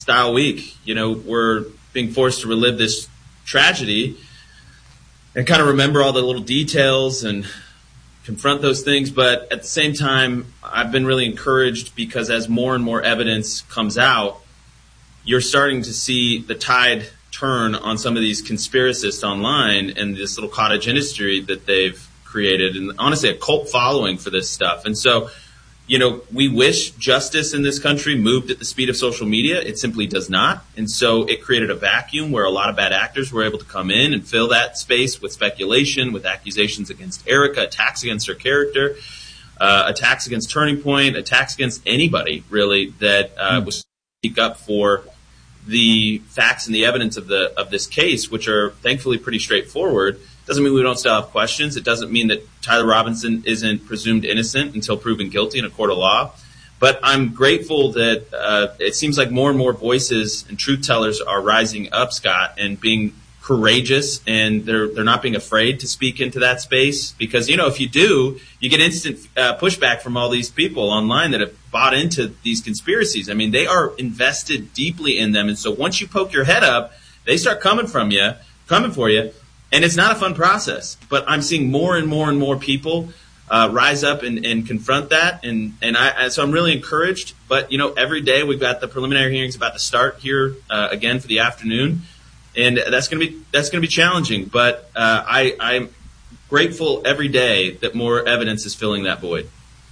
style week. We're being forced to relive this tragedy and kind of remember all the little details and confront those things. But at the same time, I've been really encouraged because as more and more evidence comes out, you're starting to see the tide turn on some of these conspiracists online and this little cottage industry that they've created, and honestly a cult following for this stuff. And so, we wish justice in this country moved at the speed of social media. It simply does not. And so it created a vacuum where a lot of bad actors were able to come in and fill that space with speculation, with accusations against Erica, attacks against her character, attacks against Turning Point, attacks against anybody, really, that was speak up for the facts and the evidence of this case, which are thankfully pretty straightforward. Doesn't mean we don't still have questions. It doesn't mean that Tyler Robinson isn't presumed innocent until proven guilty in a court of law. But I'm grateful that it seems like more and more voices and truth tellers are rising up, Scott, and being courageous, and they're not being afraid to speak into that space. Because, if you do, you get instant pushback from all these people online that have bought into these conspiracies. I mean, they are invested deeply in them. And so once you poke your head up, they start coming for you. And it's not a fun process, but I'm seeing more and more and more people rise up and confront that, so I'm really encouraged. But every day we've got the preliminary hearings about to start here again for the afternoon, and that's going to be challenging. But I'm grateful every day that more evidence is filling that void.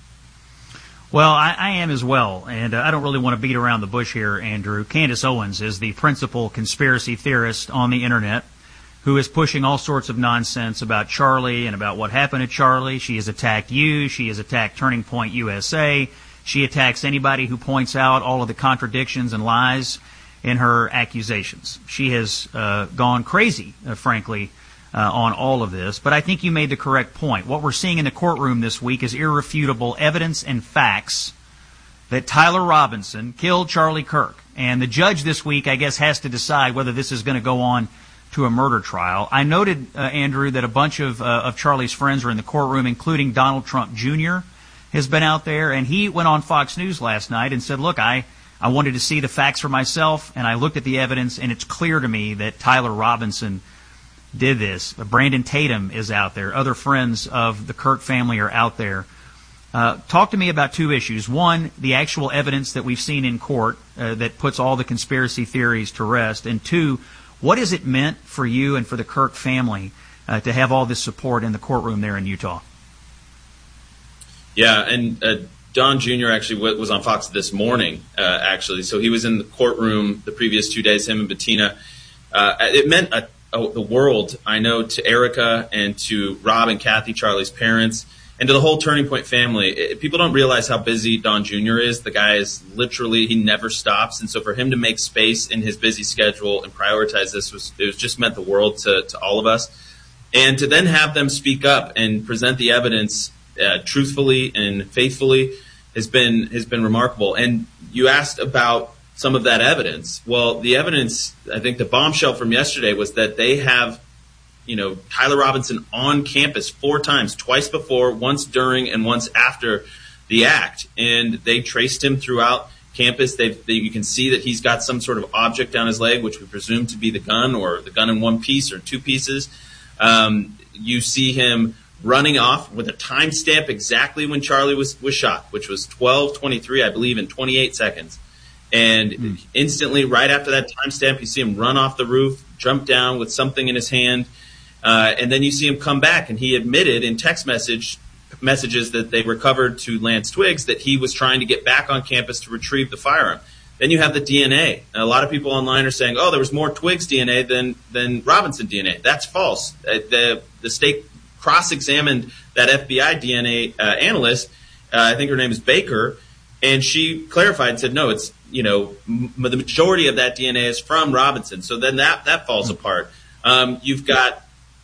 Well, I am as well, and I don't really want to beat around the bush here, Andrew. Candace Owens is the principal conspiracy theorist on the internet, who is pushing all sorts of nonsense about Charlie and about what happened to Charlie. She has attacked you. She has attacked Turning Point USA. She attacks anybody who points out all of the contradictions and lies in her accusations. She has gone crazy, frankly, on all of this. But I think you made the correct point. What we're seeing in the courtroom this week is irrefutable evidence and facts that Tyler Robinson killed Charlie Kirk. And the judge this week, I guess, has to decide whether this is going to go on to a murder trial. I noted, Andrew, that a bunch of Charlie's friends are in the courtroom, including Donald Trump Jr. has been out there, and he went on Fox News last night and said, look, I wanted to see the facts for myself, and I looked at the evidence, and it's clear to me that Tyler Robinson did this. Brandon Tatum is out there. Other friends of the Kirk family are out there. Talk to me about two issues. One, the actual evidence that we've seen in court that puts all the conspiracy theories to rest, and two, what has it meant for you and for the Kirk family to have all this support in the courtroom there in Utah? Yeah, and Don Jr. actually was on Fox this morning, actually. So he was in the courtroom the previous 2 days, him and Bettina. It meant the world, I know, to Erica and to Rob and Kathy, Charlie's parents, and to the whole Turning Point family. People don't realize how busy Don Jr. is. The guy is literally, he never stops. And so for him to make space in his busy schedule and prioritize this it was just meant the world to all of us. And to then have them speak up and present the evidence truthfully and faithfully has been remarkable. And you asked about some of that evidence. Well, the evidence, I think the bombshell from yesterday was that they have Tyler Robinson on campus 4 times, twice before, once during, and once after the act. And they traced him throughout campus. You can see that he's got some sort of object down his leg, which we presume to be the gun, or the gun in one piece or 2 pieces. You see him running off with a timestamp exactly when Charlie was shot, which was 12:23, I believe, in 28 seconds. And instantly, right after that timestamp, you see him run off the roof, jump down with something in his hand. And then you see him come back, and he admitted in text messages that they recovered to Lance Twiggs that he was trying to get back on campus to retrieve the firearm. Then you have the DNA. And a lot of people online are saying, there was more Twiggs DNA than Robinson DNA. That's false. The state cross-examined that FBI DNA analyst. I think her name is Baker, and she clarified and said, no, it's the majority of that DNA is from Robinson. So then that falls apart. You've got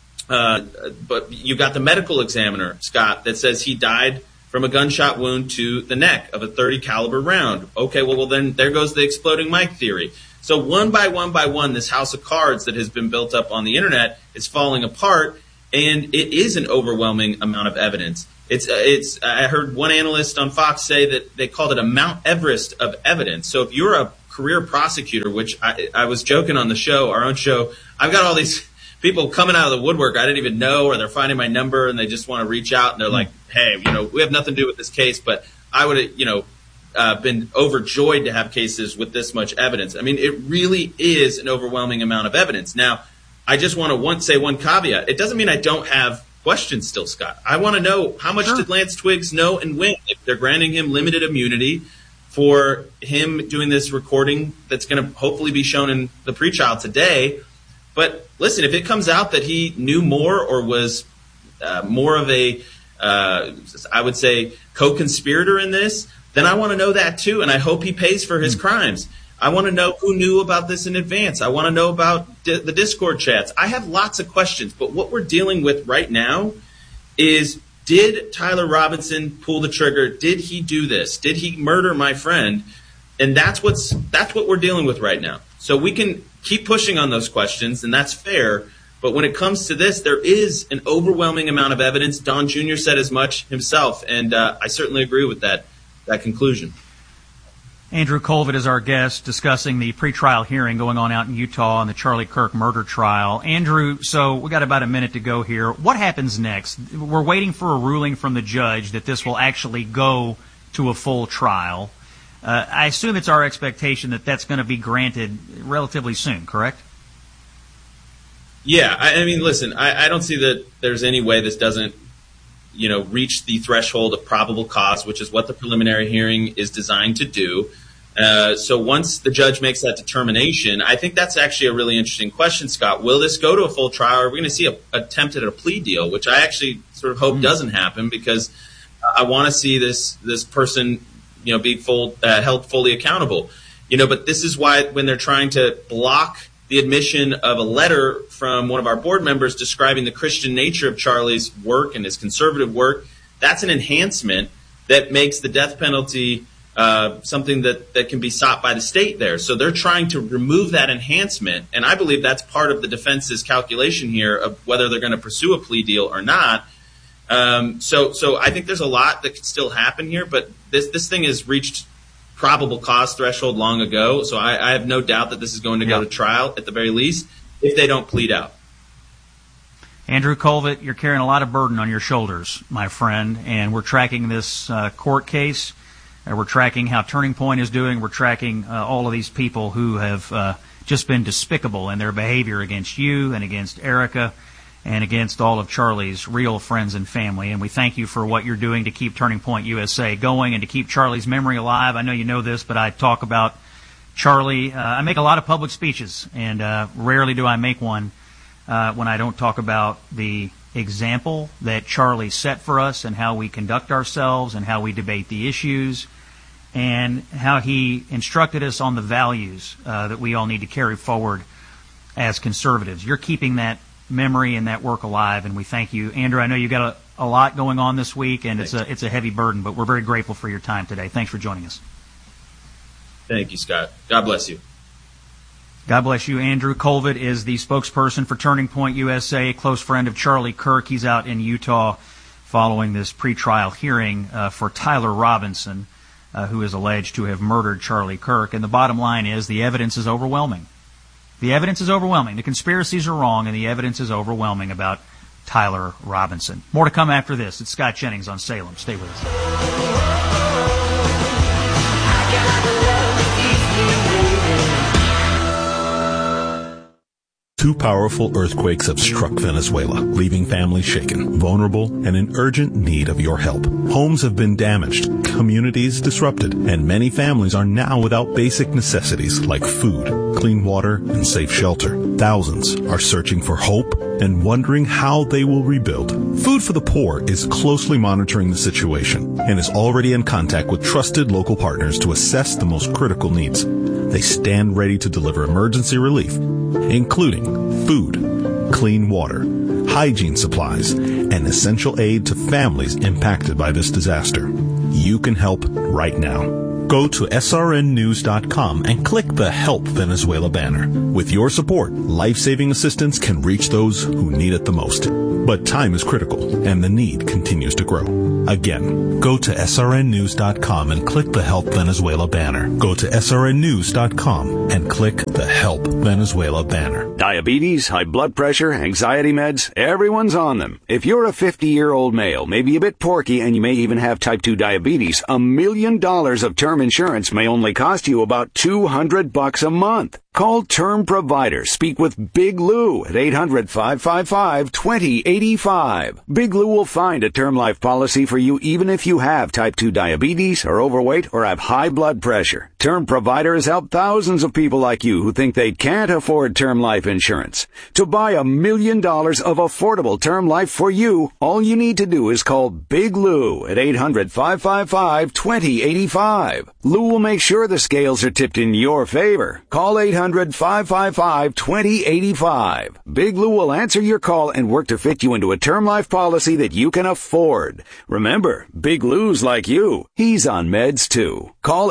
the medical examiner, Scott, that says he died from a gunshot wound to the neck of a .30 caliber round. Okay, well then there goes the exploding Mike theory. So one by one, this house of cards that has been built up on the internet is falling apart, and it is an overwhelming amount of evidence. I heard one analyst on Fox say that they called it a Mount Everest of evidence. So if you're a career prosecutor, which I was joking on the show, our own show, I've got all these people coming out of the woodwork I didn't even know, or they're finding my number and they just want to reach out and they're like, hey, we have nothing to do with this case, but I would have, been overjoyed to have cases with this much evidence. I mean, it really is an overwhelming amount of evidence. Now, I just want to say one caveat. It doesn't mean I don't have questions still, Scott. I want to know, how much did Lance Twiggs know and when? If they're granting him limited immunity for him doing this recording that's going to hopefully be shown in the pretrial today. But listen, if it comes out that he knew more or was more of a, I would say, co-conspirator in this, then I want to know that too, and I hope he pays for his crimes. I want to know who knew about this in advance. I want to know about the Discord chats. I have lots of questions, but what we're dealing with right now is, did Tyler Robinson pull the trigger? Did he do this? Did he murder my friend? And that's what we're dealing with right now. So we can keep pushing on those questions, and that's fair. But when it comes to this, there is an overwhelming amount of evidence. Don Jr. said as much himself, and I certainly agree with that conclusion. Andrew Colvett is our guest, discussing the pretrial hearing going on out in Utah on the Charlie Kirk murder trial. Andrew, so we got about a minute to go here. What happens next? We're waiting for a ruling from the judge that this will actually go to a full trial. I assume it's our expectation that that's going to be granted relatively soon, correct? Yeah, I mean, listen, I don't see that there's any way this doesn't reach the threshold of probable cause, which is what the preliminary hearing is designed to do. So once the judge makes that determination, I think that's actually a really interesting question, Scott. Will this go to a full trial, or are we going to see an attempt at a plea deal, which I actually sort of hope doesn't happen, because I want to see this person be held fully accountable. But this is why, when they're trying to block the admission of a letter from one of our board members describing the Christian nature of Charlie's work and his conservative work, that's an enhancement that makes the death penalty something that can be sought by the state there. So they're trying to remove that enhancement, and I believe that's part of the defense's calculation here of whether they're going to pursue a plea deal or not. So I think there's a lot that could still happen here, but this thing has reached probable cause threshold long ago, so I have no doubt that this is going to go to trial at the very least, if they don't plead out. Andrew Colvett, you're carrying a lot of burden on your shoulders, my friend, and we're tracking this court case. We're tracking how Turning Point is doing. We're tracking all of these people who have just been despicable in their behavior against you and against Erica and against all of Charlie's real friends and family. And we thank you for what you're doing to keep Turning Point USA going and to keep Charlie's memory alive. I know you know this, but I talk about Charlie. I make a lot of public speeches, and rarely do I make one when I don't talk about the example that Charlie set for us and how we conduct ourselves and how we debate the issues and how he instructed us on the values that we all need to carry forward as conservatives. You're keeping that memory and that work alive, and we thank you. Andrew, I know you've got a lot going on this week, and it's a heavy burden, but we're very grateful for your time today. Thanks for joining us. Thank you, Scott. God bless you. God bless you. Andrew Colvett is the spokesperson for Turning Point USA, a close friend of Charlie Kirk. He's out in Utah following this pretrial hearing for Tyler Robinson, who is alleged to have murdered Charlie Kirk. And the bottom line is the evidence is overwhelming. The evidence is overwhelming. The conspiracies are wrong, and the evidence is overwhelming about Tyler Robinson. More to come after this. It's Scott Jennings on Salem. Stay with us. Two powerful earthquakes have struck Venezuela, leaving families shaken, vulnerable, and in urgent need of your help. Homes have been damaged, communities disrupted, and many families are now without basic necessities like food, clean water, and safe shelter. Thousands are searching for hope and wondering how they will rebuild. Food for the Poor is closely monitoring the situation and is already in contact with trusted local partners to assess the most critical needs. They stand ready to deliver emergency relief, including food, clean water, hygiene supplies, and essential aid to families impacted by this disaster. You can help right now. Go to srnnews.com and click the Help Venezuela banner. With your support, life-saving assistance can reach those who need it the most. But time is critical, and the need continues to grow. Again, go to srnnews.com and click the Help Venezuela banner. Go to srnnews.com and click the Help Venezuela banner. Diabetes, high blood pressure, anxiety meds, everyone's on them. If you're a 50-year-old male, maybe a bit porky, and you may even have type 2 diabetes, $1 million of term insurance may only cost you about $200 a month. Call Term Provider. Speak with Big Lou at 800-555-2085. Big Lou will find a term life policy for you even if you have type 2 diabetes, are overweight, or have high blood pressure. Term Provider has helped thousands of people like you who think they can't afford term life insurance. To buy $1 million of affordable term life for you, all you need to do is call Big Lou at 800-555-2085. Lou will make sure the scales are tipped in your favor. Call 800-555-2085. Big Lou will answer your call and work to fit you into a term life policy that you can afford. Remember, Big Lou's like you. He's on meds too. Call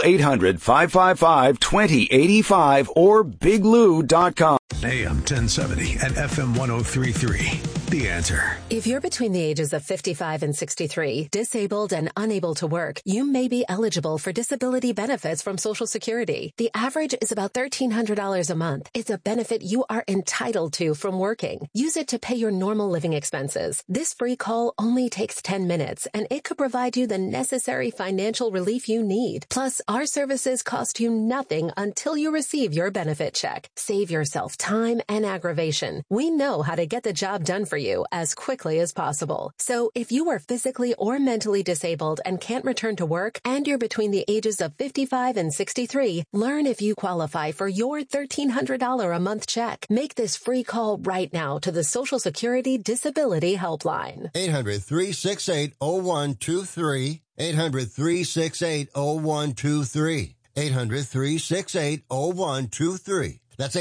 800-555-2085 or biglou.com. AM 1070 and FM 1033. The Answer. If you're between the ages of 55 and 63, disabled and unable to work, you may be eligible for disability benefits from Social Security. The average is about $1,300 a month. It's a benefit you are entitled to from working. Use it to pay your normal living expenses. This free call only takes 10 minutes, and it could provide you the necessary financial relief you need. Plus, our services cost you nothing until you receive your benefit check. Save yourself time and aggravation. We know how to get the job done for you as quickly as possible. So if you are physically or mentally disabled and can't return to work, and you're between the ages of 55 and 63, learn if you qualify for your $1,300 a month check. Make this free call right now to the Social Security Disability Helpline. 800-368-0123. 800-368-0123. 800-368-0123. That's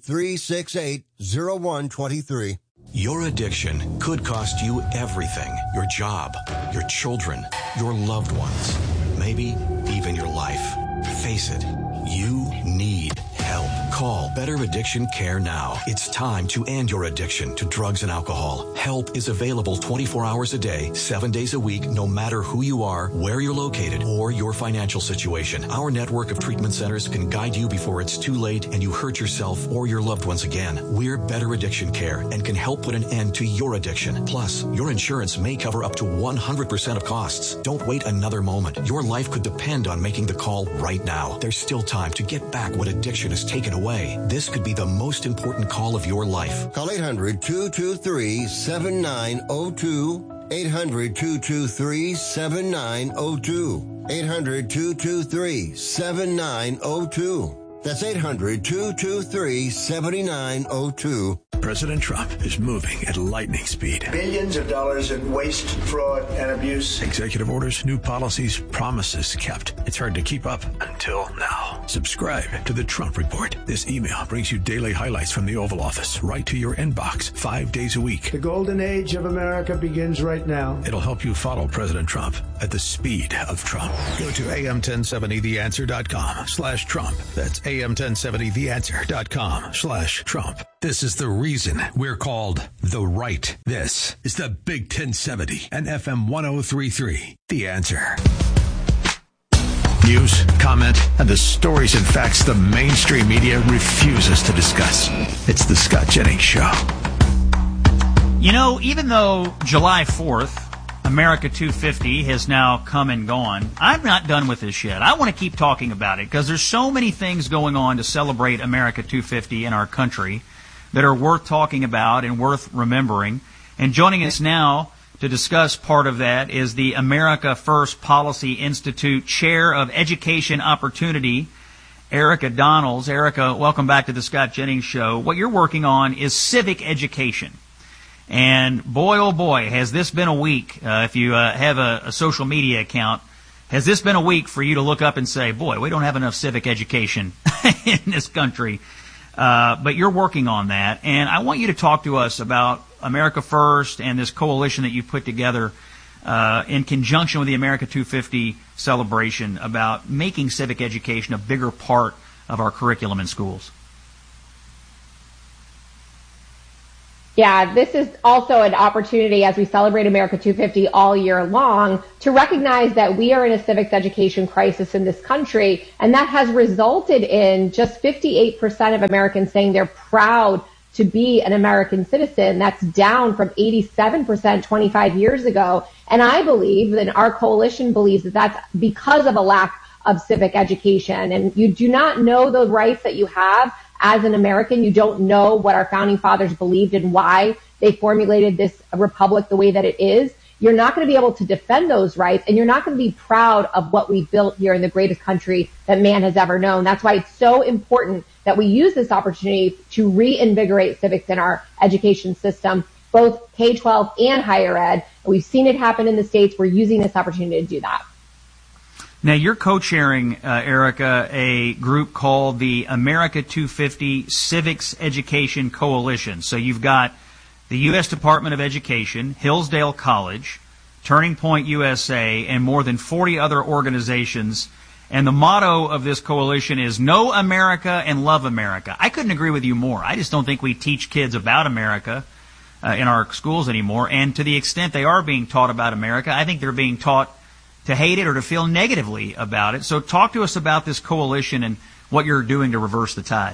800-368-0123. Your addiction could cost you everything. Your job, your children, your loved ones, maybe even your life. Face it, you need help. Call Better Addiction Care now. It's time to end your addiction to drugs and alcohol. Help is available 24 hours a day, 7 days a week, no matter who you are, where you're located, or your financial situation. Our network of treatment centers can guide you before it's too late and you hurt yourself or your loved ones again. We're Better Addiction Care and can help put an end to your addiction. Plus, your insurance may cover up to 100% of costs. Don't wait another moment. Your life could depend on making the call right now. There's still time to get back what addiction has taken away. This could be the most important call of your life. Call 800-223-7902. 800-223-7902. 800-223-7902. That's 800-223-7902. President Trump is moving at lightning speed. Billions of dollars in waste, fraud, and abuse. Executive orders, new policies, promises kept. It's hard to keep up until now. Subscribe to the Trump Report. This email brings you daily highlights from the Oval Office right to your inbox 5 days a week. The golden age of America begins right now. It'll help you follow President Trump at the speed of Trump. Go to am1070theanswer.com/Trump. That's am1070theanswer.com/Trump. This is the reason we're called The Right. This is the Big 1070 and FM 1033. The Answer. News, comment, and the stories and facts the mainstream media refuses to discuss. It's the Scott Jennings Show. You know, even though July 4th, America 250 has now come and gone, I'm not done with this yet. I want to keep talking about it because there's so many things going on to celebrate America 250 in our country that are worth talking about and worth remembering. And joining us now to discuss part of that is the America First Policy Institute Chair of Education Opportunity, Erica Donalds. Erica, welcome back to the Scott Jennings Show. What you're working on is civic education. And boy, oh boy, has this been a week, if you have a social media account, has this been a week for you to look up and say, boy, we don't have enough civic education in this country. But you're working on that. And I want you to talk to us about America First and this coalition that you put together in conjunction with the America 250 celebration about making civic education a bigger part of our curriculum in schools? Yeah, this is also an opportunity as we celebrate America 250 all year long to recognize that we are in a civics education crisis in this country, and that has resulted in just 58% of Americans saying they're proud to be an American citizen. That's down from 87% 25 years ago. And I believe, and our coalition believes, that that's because of a lack of civic education. And you do not know the rights that you have as an American. You don't know what our founding fathers believed and why they formulated this republic the way that it is. You're not going to be able to defend those rights, and you're not going to be proud of what we built here in the greatest country that man has ever known. That's why it's so important that we use this opportunity to reinvigorate civics in our education system, both K-12 and higher ed. We've seen it happen in the States. We're using this opportunity to do that. Now, you're co-chairing, Erica, a group called the America 250 Civics Education Coalition. So you've got the U.S. Department of Education, Hillsdale College, Turning Point USA, and more than 40 other organizations. And the motto of this coalition is Know America and Love America. I couldn't agree with you more. I just don't think we teach kids about America in our schools anymore. And to the extent they are being taught about America, I think they're being taught to hate it or to feel negatively about it. So talk to us about this coalition and what you're doing to reverse the tide.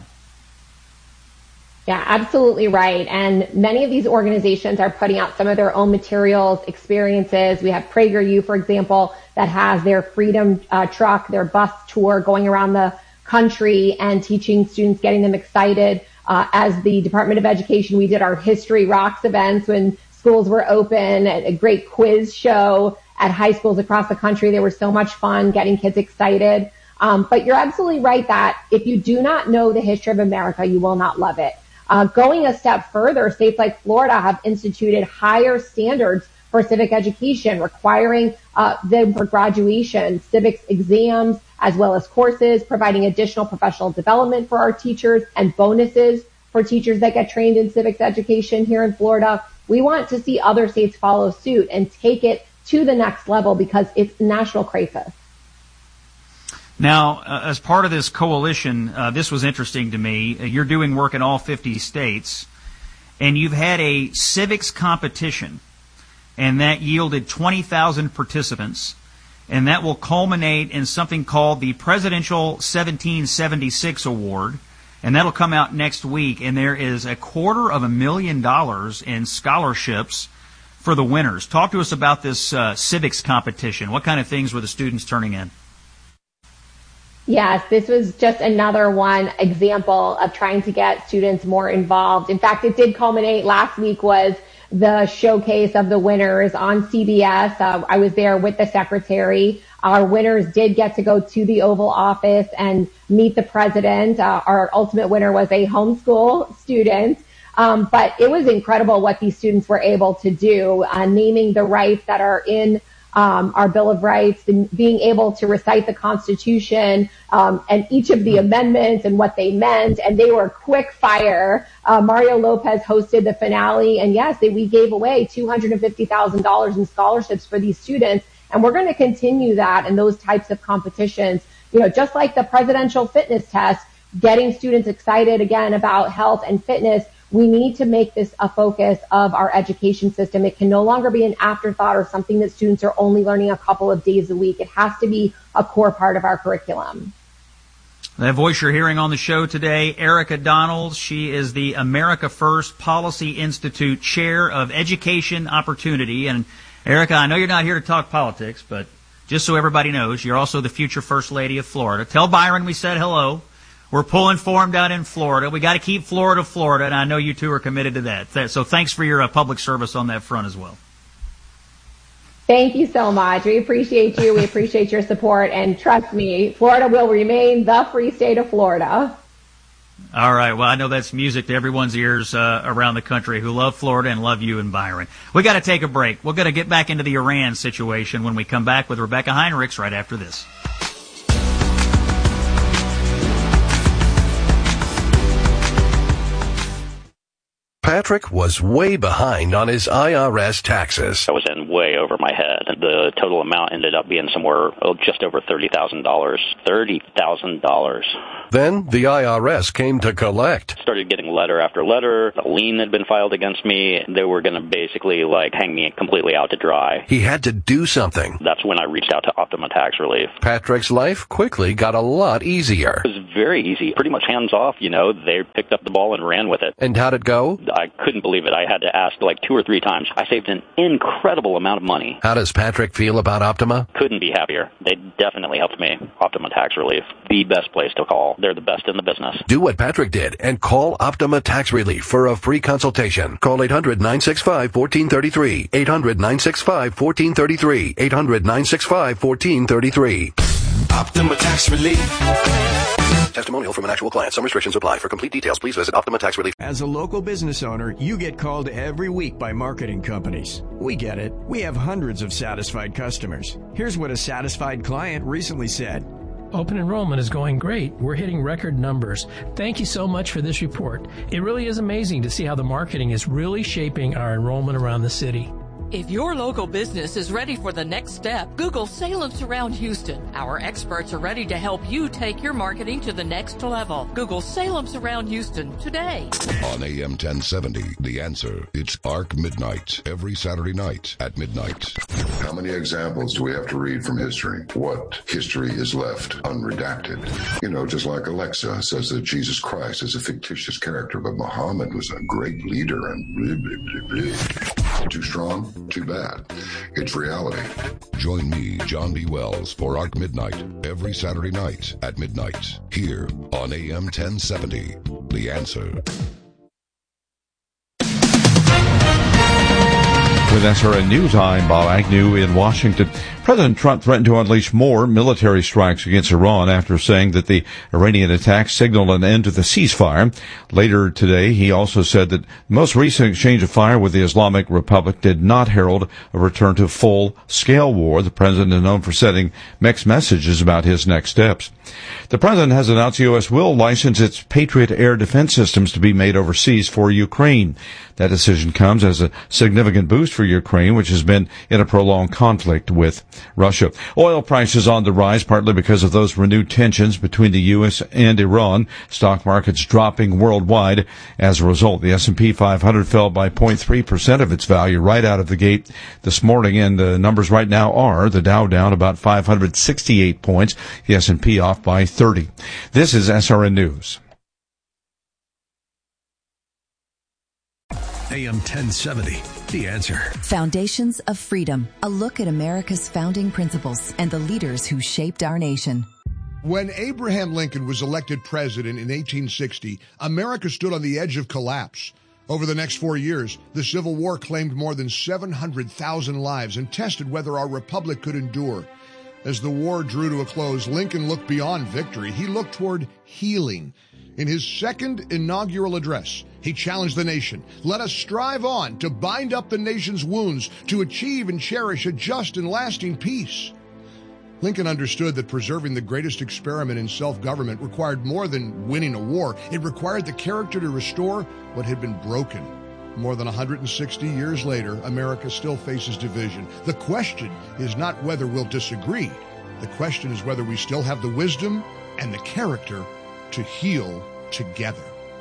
Yeah, absolutely right. And many of these organizations are putting out some of their own materials, experiences. We have PragerU, for example, that has their Freedom truck, their bus tour going around the country and teaching students, getting them excited. As the Department of Education, we did our History Rocks events when schools were open, a great quiz show at high schools across the country. They were so much fun, getting kids excited. But you're absolutely right that if you do not know the history of America, you will not love it. Going a step further, states like Florida have instituted higher standards for civic education, requiring them for graduation, civics exams, as well as courses, providing additional professional development for our teachers and bonuses for teachers that get trained in civics education here in Florida. We want to see other states follow suit and take it to the next level because it's a national crisis. Now, as part of this coalition, this was interesting to me. You're doing work in all 50 states, and you've had a civics competition, and that yielded 20,000 participants, and that will culminate in something called the Presidential 1776 Award, and that'll come out next week, and there is $250,000 in scholarships for the winners. Talk to us about this civics competition. What kind of things were the students turning in? Yes, this was just another one example of trying to get students more involved. In fact, it did culminate. Last week was the showcase of the winners on CBS. I was there with the secretary. Our winners did get to go to the Oval Office and meet the president. Our ultimate winner was a homeschool student. But it was incredible what these students were able to do, naming the rights that are in our Bill of Rights, and being able to recite the Constitution and each of the amendments and what they meant. And they were quick fire. Mario Lopez hosted the finale. And yes, we gave away $250,000 in scholarships for these students. And we're going to continue that in those types of competitions. You know, just like the presidential fitness test, getting students excited again about health and fitness. We need to make this a focus of our education system. It can no longer be an afterthought or something that students are only learning a couple of days a week. It has to be a core part of our curriculum. That voice you're hearing on the show today, Erica Donald. She is the America First Policy Institute Chair of Education Opportunity. And Erica, I know you're not here to talk politics, but just so everybody knows, you're also the future First Lady of Florida. Tell Byron we said hello. We're pulling for him down in Florida. We got to keep Florida, Florida, and I know you two are committed to that. So thanks for your public service on that front as well. Thank you so much. We appreciate you. We appreciate your support. And trust me, Florida will remain the free state of Florida. All right. Well, I know that's music to everyone's ears around the country who love Florida and love you and Byron. We got to take a break. We're going to get back into the Iran situation when we come back with Rebecca Heinrichs right after this. Patrick was way behind on his IRS taxes. I was in way over my head. The total amount ended up being somewhere just over $30,000. $30,000. Then the IRS came to collect. Started getting letter after letter. A lien had been filed against me. They were going to basically hang me completely out to dry. He had to do something. That's when I reached out to Optima Tax Relief. Patrick's life quickly got a lot easier. It was very easy. Pretty much hands off, They picked up the ball and ran with it. And how'd it go? I couldn't believe it. I had to ask 2 or 3 times. I saved an incredible amount of money. How does Patrick feel about Optima? Couldn't be happier. They definitely helped me. Optima Tax Relief. The best place to call. They're the best in the business. Do what Patrick did and call Optima Tax Relief for a free consultation. Call 800-965-1433. 800-965-1433. 800-965-1433. Optima Tax Relief. Testimonial from an actual client. Some restrictions apply. For complete details, please visit Optima Tax Relief. As a local business owner, you get called every week by marketing companies. We get it. We have hundreds of satisfied customers. Here's what a satisfied client recently said. Open enrollment is going great. We're hitting record numbers. Thank you so much for this report. It really is amazing to see how the marketing is really shaping our enrollment around the city. If your local business is ready for the next step, Google Salem Surround Houston. Our experts are ready to help you take your marketing to the next level. Google Salem Surround Houston today. On AM 1070, The Answer. It's ARC Midnight, every Saturday night at midnight. How many examples do we have to read from history? What history is left unredacted? Just like Alexa says that Jesus Christ is a fictitious character, but Muhammad was a great leader and blah, blah, blah, blah. Too strong? Too bad. It's reality. Join me, John B. Wells, for ARC Midnight, every Saturday night at midnight, here on AM 1070, The Answer. With SRN News, I'm Bob Agnew in Washington. President Trump threatened to unleash more military strikes against Iran after saying that the Iranian attack signaled an end to the ceasefire. Later today, he also said that the most recent exchange of fire with the Islamic Republic did not herald a return to full-scale war. The president is known for sending mixed messages about his next steps. The president has announced the U.S. will license its Patriot air defense systems to be made overseas for Ukraine. That decision comes as a significant boost for Ukraine, which has been in a prolonged conflict with Russia. Oil prices on the rise, partly because of those renewed tensions between the U.S. and Iran. Stock markets dropping worldwide. As a result, the S&P 500 fell by 0.3% of its value right out of the gate this morning, and the numbers right now are the Dow down about 568 points, the S&P off by 30. This is SRN News. AM 1070, The Answer. Foundations of Freedom, a look at America's founding principles and the leaders who shaped our nation. When Abraham Lincoln was elected president in 1860, America stood on the edge of collapse. Over the next 4 years, the Civil War claimed more than 700,000 lives and tested whether our republic could endure. As the war drew to a close, Lincoln looked beyond victory. He looked toward healing. In his second inaugural address, he challenged the nation. Let us strive on to bind up the nation's wounds, to achieve and cherish a just and lasting peace. Lincoln understood that preserving the greatest experiment in self-government required more than winning a war. It required the character to restore what had been broken. More than 160 years later, America still faces division. The question is not whether we'll disagree. The question is whether we still have the wisdom and the character to heal together.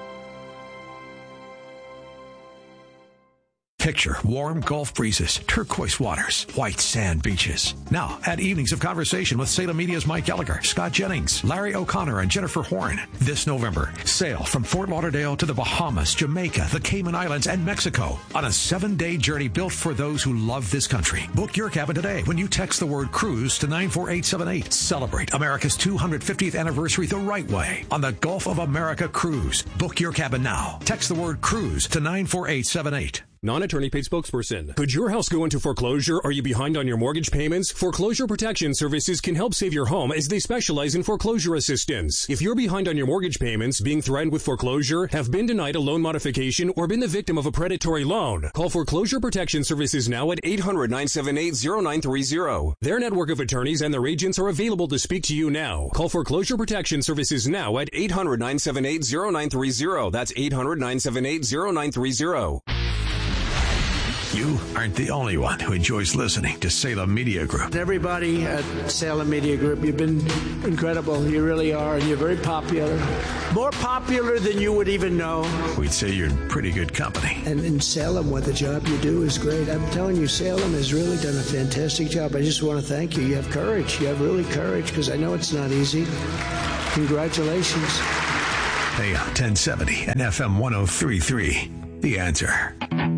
Picture warm Gulf breezes, turquoise waters, white sand beaches. Now, at Evenings of Conversation with Salem Media's Mike Gallagher, Scott Jennings, Larry O'Connor, and Jennifer Horn. This November, sail from Fort Lauderdale to the Bahamas, Jamaica, the Cayman Islands, and Mexico on a 7-day journey built for those who love this country. Book your cabin today when you text the word cruise to 94878. Celebrate America's 250th anniversary the right way on the Gulf of America Cruise. Book your cabin now. Text the word cruise to 94878. non-attorney paid spokesperson. Could your house go into foreclosure? Are you behind on your mortgage payments? Foreclosure Protection Services can help save your home as they specialize in foreclosure assistance. If you're behind on your mortgage payments, being threatened with foreclosure, have been denied a loan modification, or been the victim of a predatory loan, call Foreclosure Protection Services now at 800-978-0930. Their network of attorneys and their agents are available to speak to you now. Call Foreclosure Protection Services now at 800-978-0930. That's 800-978-0930. You aren't the only one who enjoys listening to Salem Media Group. Everybody at Salem Media Group, you've been incredible. You really are, and you're very popular. More popular than you would even know. We'd say you're in pretty good company. And in Salem, what the job you do is great. I'm telling you, Salem has really done a fantastic job. I just want to thank you. You have courage. You have really courage, because I know it's not easy. Congratulations. AM 1070 and FM 103.3. The Answer.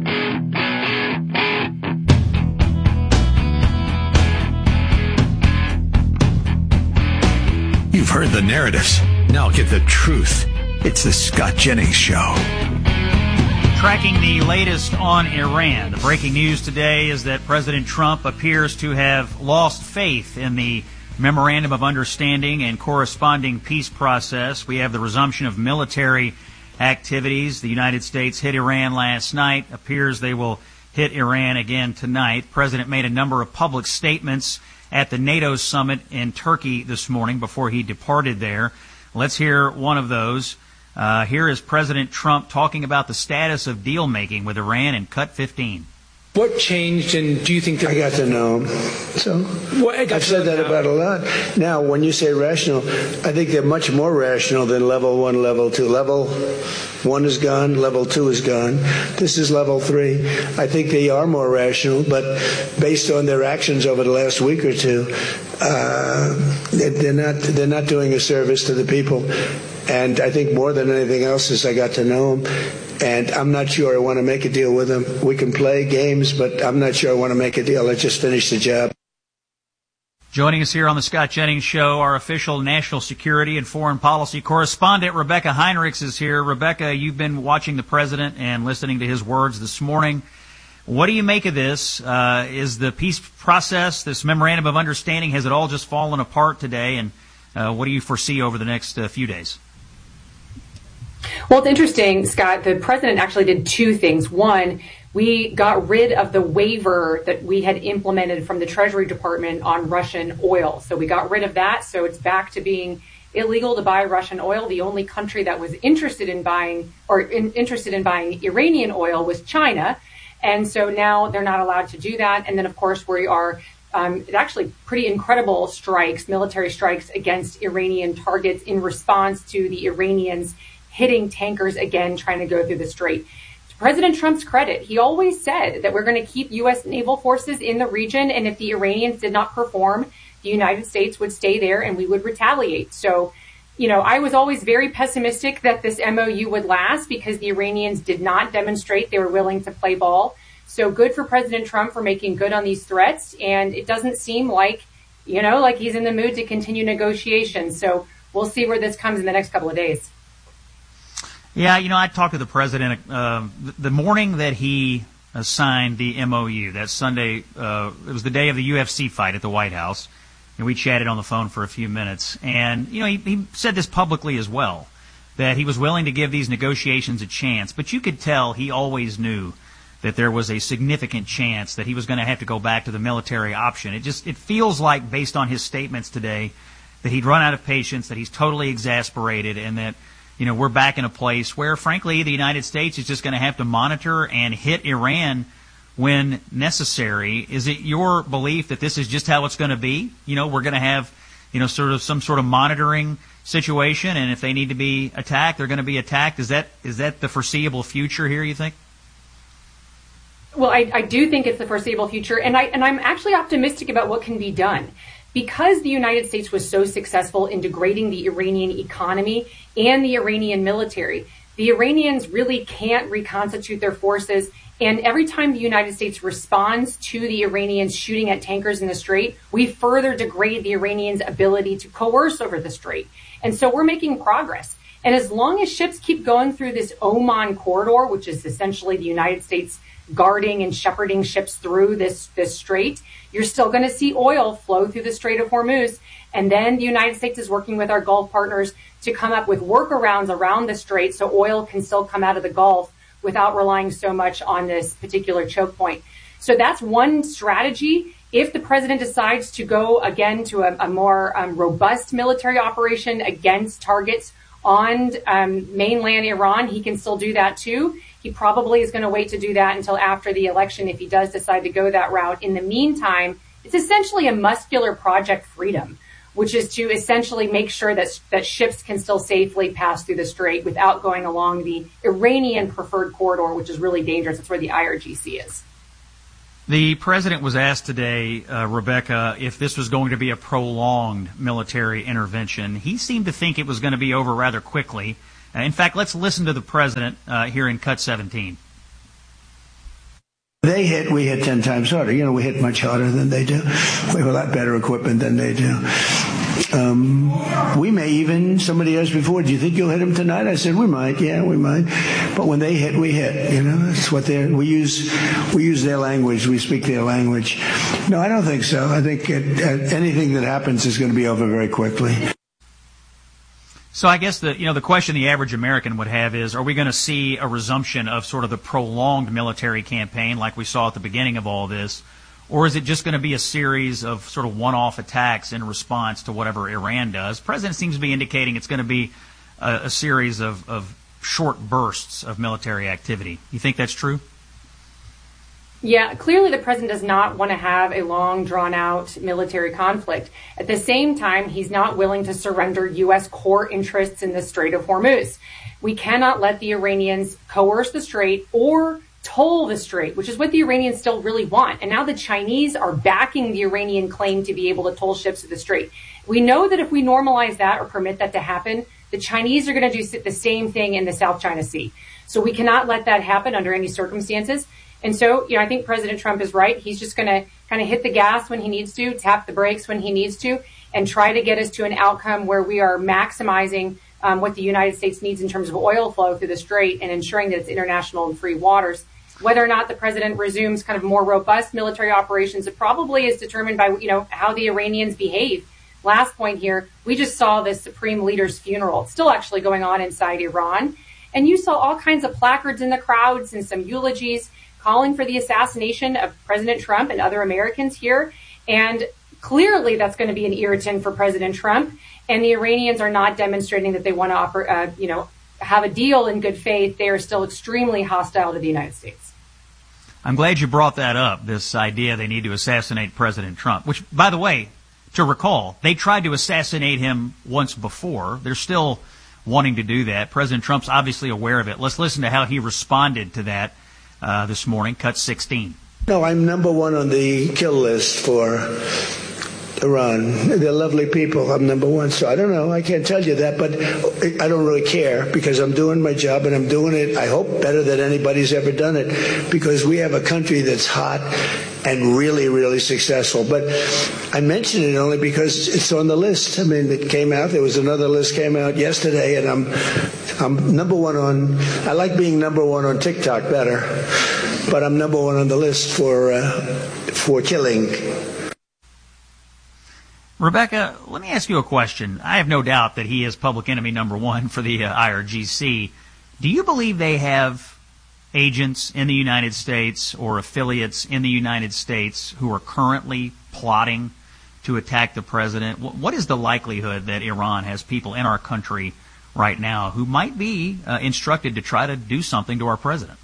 You've heard the narratives. Now get the truth. It's the Scott Jennings Show. Tracking the latest on Iran. The breaking news today is that President Trump appears to have lost faith in the Memorandum of Understanding and corresponding peace process. We have the resumption of military activities. The United States hit Iran last night. Appears they will hit Iran again tonight. The President made a number of public statements at the NATO summit in Turkey this morning before he departed there. Let's hear one of those. Here is President Trump talking about the status of deal-making with Iran in Cut 15. What changed, and do you think that... I got to know them. So I've said that about a lot. Now, when you say rational, I think they're much more rational than level 1, level 2. Level 1 is gone, level 2 is gone. This is level 3. I think they are more rational, but based on their actions over the last week or two, they're not doing a service to the people. And I think more than anything else is I got to know them. And I'm not sure I want to make a deal with them. We can play games, but I'm not sure I want to make a deal. Let's just finish the job. Joining us here on the Scott Jennings Show, our official national security and foreign policy correspondent, Rebecca Heinrichs, is here. Rebecca, you've been watching the president and listening to his words this morning. What do you make of this? Is the peace process, this memorandum of understanding, has it all just fallen apart today? And what do you foresee over the next few days? Well, it's interesting, Scott. The president actually did two things. One, we got rid of the waiver that we had implemented from the Treasury Department on Russian oil. So we got rid of that. So it's back to being illegal to buy Russian oil. The only country that was interested in buying Iranian oil was China. And so now they're not allowed to do that. And then, of course, we are actually pretty incredible strikes, military strikes against Iranian targets in response to the Iranians hitting tankers again, trying to go through the strait. To President Trump's credit, he always said that we're going to keep U.S. naval forces in the region, and if the Iranians did not perform, the United States would stay there and we would retaliate. So, I was always very pessimistic that this MOU would last because the Iranians did not demonstrate they were willing to play ball. So good for President Trump for making good on these threats, and it doesn't seem like, like he's in the mood to continue negotiations. So we'll see where this comes in the next couple of days. Yeah, I talked to the president the morning that he signed the MOU. That Sunday, it was the day of the UFC fight at the White House, and we chatted on the phone for a few minutes. And, he said this publicly as well, that he was willing to give these negotiations a chance. But you could tell he always knew that there was a significant chance that he was going to have to go back to the military option. It feels like, based on his statements today, that he'd run out of patience, that he's totally exasperated, and that we're back in a place where, frankly, the United States is just going to have to monitor and hit Iran when necessary. Is it your belief that this is just how it's going to be? We're going to have, sort of some sort of monitoring situation, and if they need to be attacked, they're going to be attacked. Is that the foreseeable future here, you think? Well, I do think it's the foreseeable future, and I'm actually optimistic about what can be done. Because the United States was so successful in degrading the Iranian economy and the Iranian military, the Iranians really can't reconstitute their forces. And every time the United States responds to the Iranians shooting at tankers in the strait, we further degrade the Iranians' ability to coerce over the strait. And so we're making progress. And as long as ships keep going through this Oman corridor, which is essentially the United States guarding and shepherding ships through this strait, you're still going to see oil flow through the Strait of Hormuz. And then the United States is working with our Gulf partners to come up with workarounds around the strait so oil can still come out of the Gulf without relying so much on this particular choke point. So that's one strategy. If the president decides to go again to a more robust military operation against targets on mainland Iran, he can still do that too. He probably is going to wait to do that until after the election if he does decide to go that route. In the meantime, it's essentially a muscular Project Freedom, which is to essentially make sure that ships can still safely pass through the strait without going along the Iranian preferred corridor, which is really dangerous. That's where the IRGC is. The president was asked today, Rebecca, if this was going to be a prolonged military intervention. He seemed to think it was going to be over rather quickly. In fact, let's listen to the president here in Cut 17. They hit, we hit 10 times harder. You know, we hit much harder than they do. We have a lot better equipment than they do. We may even, somebody asked before, do you think you'll hit them tonight? I said, we might. Yeah, we might. But when they hit, we hit. You know, that's what we use their language. We speak their language. No, I don't think so. I think anything that happens is going to be over very quickly. So I guess the question the average American would have is, are we going to see a resumption of sort of the prolonged military campaign like we saw at the beginning of all this? Or is it just going to be a series of sort of one-off attacks in response to whatever Iran does? The president seems to be indicating it's going to be a series of short bursts of military activity. You think that's true? Yeah, clearly the president does not want to have a long, drawn-out military conflict. At the same time, he's not willing to surrender U.S. core interests in the Strait of Hormuz. We cannot let the Iranians coerce the strait or toll the strait, which is what the Iranians still really want. And now the Chinese are backing the Iranian claim to be able to toll ships to the strait. We know that if we normalize that or permit that to happen, the Chinese are going to do the same thing in the South China Sea. So we cannot let that happen under any circumstances. And so, I think President Trump is right. He's just going to kind of hit the gas when he needs to, tap the brakes when he needs to, and try to get us to an outcome where we are maximizing what the United States needs in terms of oil flow through the strait and ensuring that it's international and free waters. Whether or not the president resumes kind of more robust military operations, it probably is determined by, how the Iranians behave. Last point here, we just saw the supreme leader's funeral. It's still actually going on inside Iran. And you saw all kinds of placards in the crowds and some eulogies calling for the assassination of President Trump and other Americans here. And clearly that's going to be an irritant for President Trump. And the Iranians are not demonstrating that they want to have a deal in good faith. They are still extremely hostile to the United States. I'm glad you brought that up, this idea they need to assassinate President Trump, which, by the way, to recall, they tried to assassinate him once before. They're still wanting to do that. President Trump's obviously aware of it. Let's listen to how he responded to that this morning, Cut 16. No, I'm number one on the kill list for Iran. They're lovely people. I'm number one. So I don't know. I can't tell you that, but I don't really care because I'm doing my job and I'm doing it, I hope, better than anybody's ever done it because we have a country that's hot and really, really successful. But I mention it only because it's on the list. I mean, it came out. There was another list came out yesterday, and I'm number one on. I like being number one on TikTok better, but I'm number one on the list for killing. Rebecca, let me ask you a question. I have no doubt that he is public enemy number one for the IRGC. Do you believe they have agents in the United States or affiliates in the United States who are currently plotting to attack the president? What is the likelihood that Iran has people in our country right now who might be instructed to try to do something to our president?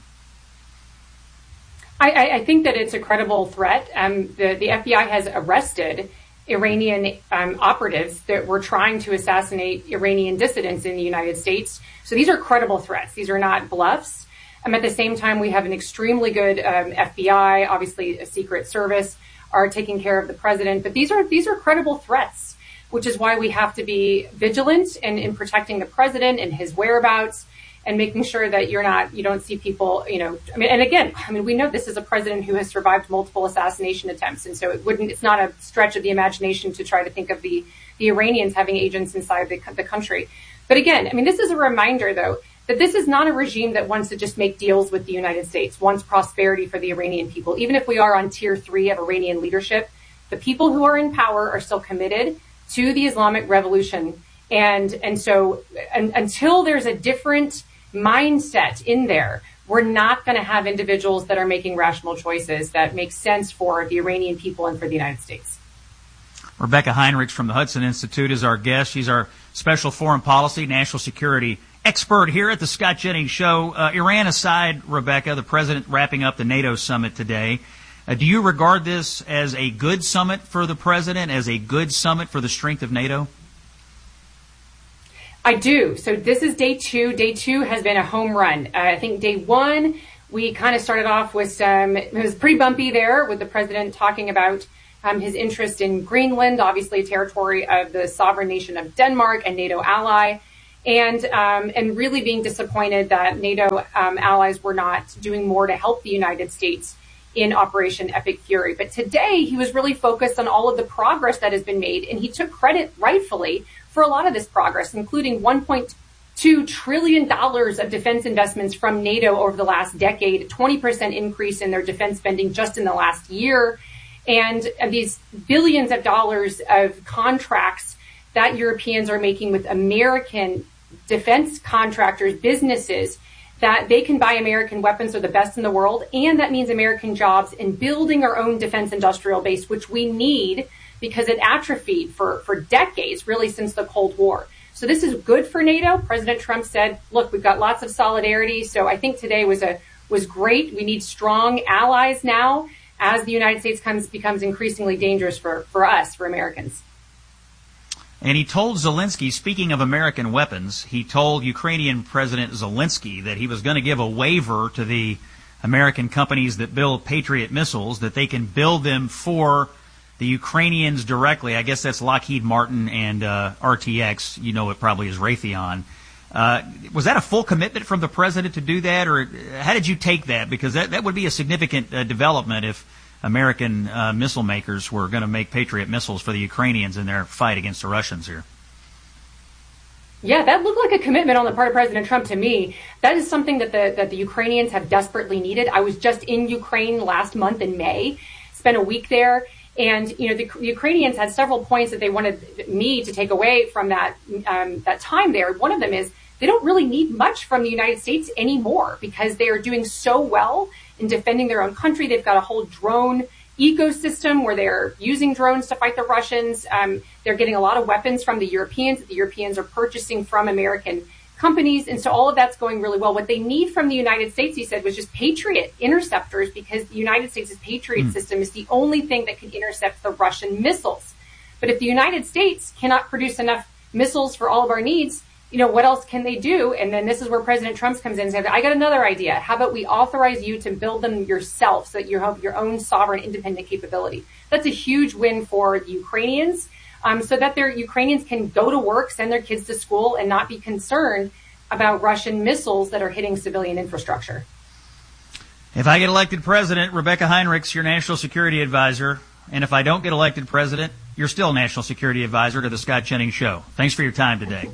I think that it's a credible threat. The FBI has arrested Iranian operatives that were trying to assassinate Iranian dissidents in the United States. So these are credible threats. These are not bluffs. At the same time, we have an extremely good FBI, obviously a Secret Service, are taking care of the president. But these are credible threats, which is why we have to be vigilant in protecting the president and his whereabouts and making sure that you don't see people, we know this is a president who has survived multiple assassination attempts. And so it's not a stretch of the imagination to try to think of the Iranians having agents inside the country. But again, this is a reminder, though, that this is not a regime that wants to just make deals with the United States, wants prosperity for the Iranian people. Even if we are on tier 3 of Iranian leadership, the people who are in power are still committed to the Islamic Revolution. And so until there's a different mindset in there, we're not going to have individuals that are making rational choices that make sense for the Iranian people and for the United States. Rebecca Heinrichs from the Hudson Institute is our guest. She's our special foreign policy, national security expert here at the Scott Jennings Show. Iran aside, Rebecca, the president wrapping up the NATO summit today. Do you regard this as a good summit for the president, as a good summit for the strength of NATO? I do. So this is day 2. Day 2 has been a home run. I think day 1, we kind of started off with it was pretty bumpy there with the president talking about his interest in Greenland, obviously territory of the sovereign nation of Denmark and NATO ally, and really being disappointed that NATO allies were not doing more to help the United States in Operation Epic Fury. But today he was really focused on all of the progress that has been made, and he took credit rightfully for a lot of this progress, including $1.2 trillion of defense investments from NATO over the last decade, 20% increase in their defense spending just in the last year, and these billions of dollars of contracts that Europeans are making with American defense contractors, businesses, that they can buy American weapons, are the best in the world, and that means American jobs in building our own defense industrial base, which we need because it atrophied for decades, really since the Cold War. So this is good for NATO. President Trump said, look, we've got lots of solidarity. So I think today was great. We need strong allies now as the United States becomes increasingly dangerous for us, for Americans. And he told Zelensky, speaking of American weapons, he told Ukrainian President Zelensky that he was going to give a waiver to the American companies that build Patriot missiles, that they can build them for the Ukrainians directly. I guess that's Lockheed Martin and RTX. You know it probably is Raytheon. Was that a full commitment from the president to do that, or how did you take that? Because that would be a significant development if American missile makers were going to make Patriot missiles for the Ukrainians in their fight against the Russians here. Yeah, that looked like a commitment on the part of President Trump to me. That is something that the Ukrainians have desperately needed. I was just in Ukraine last month in May, spent a week there. And, the Ukrainians had several points that they wanted me to take away from that time there. One of them is they don't really need much from the United States anymore because they are doing so well in defending their own country. They've got a whole drone ecosystem where they're using drones to fight the Russians. They're getting a lot of weapons from the Europeans that the Europeans are purchasing from American companies. And so all of that's going really well. What they need from the United States, he said, was just Patriot interceptors, because the United States' Patriot system is the only thing that can intercept the Russian missiles. But if the United States cannot produce enough missiles for all of our needs, what else can they do? And then this is where President Trump comes in and says, I got another idea. How about we authorize you to build them yourself so that you have your own sovereign independent capability? That's a huge win for the Ukrainians. So that their Ukrainians can go to work, send their kids to school, and not be concerned about Russian missiles that are hitting civilian infrastructure. If I get elected president, Rebecca Heinrichs, your national security advisor, and if I don't get elected president, you're still national security advisor to the Scott Jennings Show. Thanks for your time today.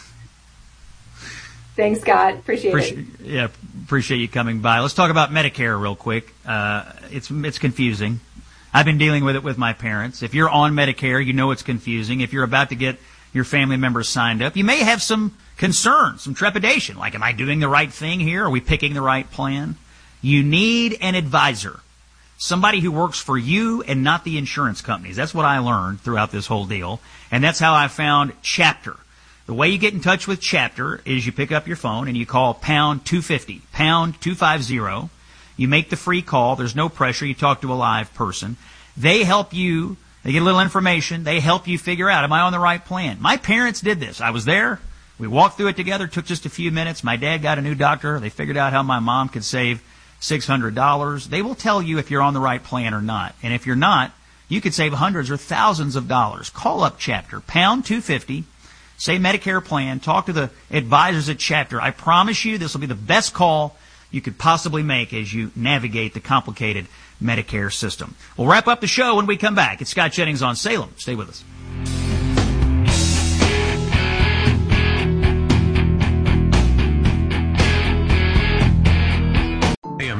Thanks, Scott. Appreciate it. Yeah, appreciate you coming by. Let's talk about Medicare real quick. It's confusing. I've been dealing with it with my parents. If you're on Medicare, you know it's confusing. If you're about to get your family members signed up, you may have some concern, some trepidation. Like, am I doing the right thing here? Are we picking the right plan? You need an advisor, somebody who works for you and not the insurance companies. That's what I learned throughout this whole deal, and that's how I found Chapter. The way you get in touch with Chapter is you pick up your phone and you call pound 250, pound 250. You make the free call. There's no pressure. You talk to a live person. They help you. They get a little information. They help you figure out, am I on the right plan? My parents did this. I was there. We walked through it together. It took just a few minutes. My dad got a new doctor. They figured out how my mom could save $600. They will tell you if you're on the right plan or not. And if you're not, you could save hundreds or thousands of dollars. Call up Chapter, pound 250. Say Medicare plan. Talk to the advisors at Chapter. I promise you this will be the best call you could possibly make as you navigate the complicated Medicare system. We'll wrap up the show when we come back. It's Scott Jennings on Salem. Stay with us.